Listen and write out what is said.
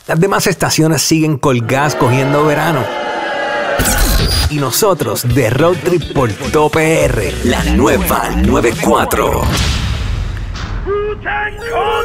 Las demás estaciones siguen colgadas cogiendo verano. Y nosotros de Road Trip por todo PR, la nueva 94.